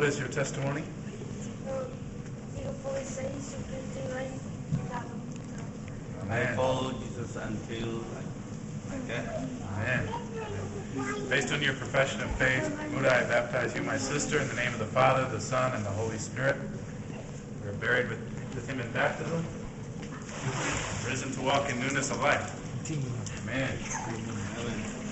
is your testimony? I followed Jesus until like that. Amen. Based on your profession of faith, Muda, I baptize you, my sister, in the name of the Father, the Son, and the Holy Spirit. We are buried with him in baptism, risen to walk in newness of life. Amen.